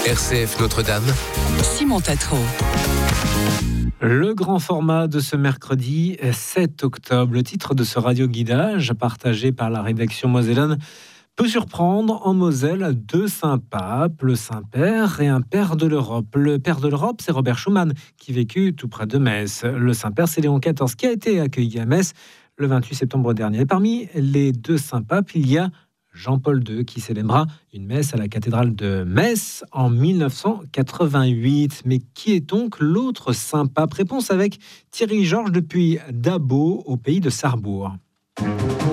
RCF Notre-Dame. Simon Tatro. Le grand format de ce mercredi 7 octobre. Le titre de ce radio-guidage, partagé par la rédaction mosellane, peut surprendre. En Moselle, 2 saints-papes, le Saint-Père et un père de l'Europe. Le père de l'Europe, c'est Robert Schuman, qui vécut tout près de Metz. Le Saint-Père, c'est Léon XIV, qui a été accueilli à Metz le 28 septembre dernier. Et parmi les 2 saints-papes, il y a Jean-Paul II, qui célébra une messe à la cathédrale de Metz en 1988. Mais qui est donc l'autre Saint-Pape ? Réponse avec Thierry Georges depuis Dabo, au pays de Sarrebourg.